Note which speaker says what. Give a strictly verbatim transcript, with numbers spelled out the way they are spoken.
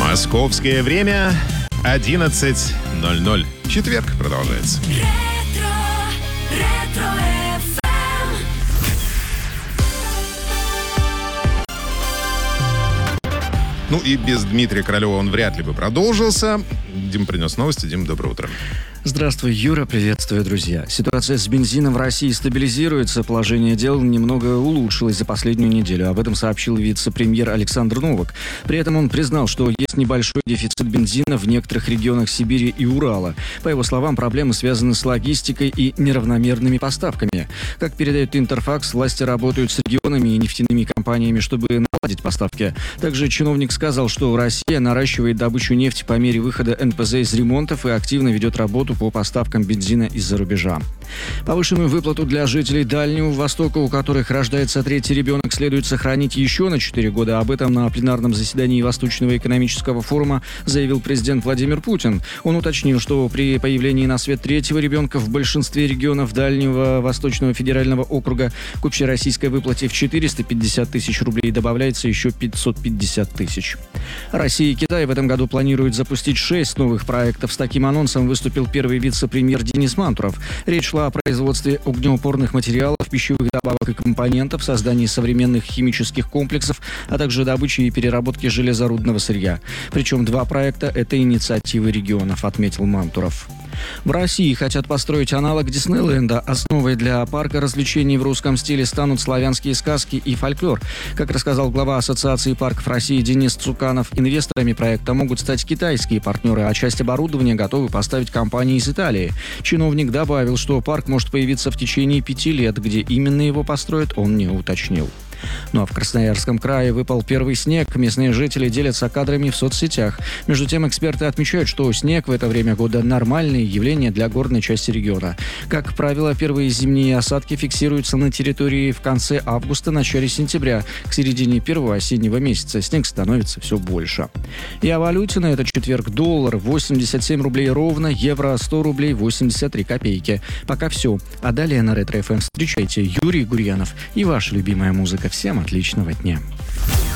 Speaker 1: Московское время одиннадцать ноль ноль. Четверг продолжается.
Speaker 2: Ретро, ретро эф эм.
Speaker 1: Ну и без Дмитрия Королева он вряд ли бы продолжился. Дим принес новости. Дим, доброе утро.
Speaker 3: Здравствуй, Юра, приветствую, друзья. Ситуация с бензином в России стабилизируется, положение дел немного улучшилось за последнюю неделю. Об этом сообщил вице-премьер Александр Новак. При этом он признал, что есть небольшой дефицит бензина в некоторых регионах Сибири и Урала. По его словам, проблемы связаны с логистикой и неравномерными поставками. Как передает Интерфакс, власти работают с регионами и нефтяными компаниями, чтобы наладить поставки. Также чиновник сказал, что Россия наращивает добычу нефти по мере выхода эн пэ зэ из ремонтов и активно ведет работу по поставкам бензина из-за рубежа. Повышенную выплату для жителей Дальнего Востока, у которых рождается третий ребенок, следует сохранить еще на четыре года. Об этом на пленарном заседании Восточного экономического форума заявил президент Владимир Путин. Он уточнил, что при появлении на свет третьего ребенка в большинстве регионов Дальнего Восточного федерального округа к общероссийской выплате в четыреста пятьдесят тысяч рублей добавляется еще пятьсот пятьдесят тысяч. Россия и Китай в этом году планируют запустить шесть новых проектов. С таким анонсом выступил первый вице-премьер Денис Мантуров. Речь шла о производстве огнеупорных материалов, пищевых добавок и компонентов, создании современных химических комплексов, а также добыче и переработке железорудного сырья. Причем два проекта – это инициативы регионов, отметил Мантуров. В России хотят построить аналог Диснейленда. Основой для парка развлечений в русском стиле станут славянские сказки и фольклор. Как рассказал глава Ассоциации парков России Денис Цуканов, инвесторами проекта могут стать китайские партнеры, а часть оборудования готовы поставить компании из Италии. Чиновник добавил, что парк может появиться в течение пяти лет. Где именно его построят, он не уточнил. Ну а в Красноярском крае выпал первый снег. Местные жители делятся кадрами в соцсетях. Между тем, эксперты отмечают, что снег в это время года – нормальное явление для горной части региона. Как правило, первые зимние осадки фиксируются на территории в конце августа, начале сентября. К середине первого осеннего месяца снег становится все больше. И о валюте на этот четверг: доллар восемьдесят семь рублей ровно, евро сто рублей восемьдесят три копейки. Пока все. А далее на Ретро эф эм встречайте Юрий Гурьянов и ваша любимая музыка. Всем отличного дня.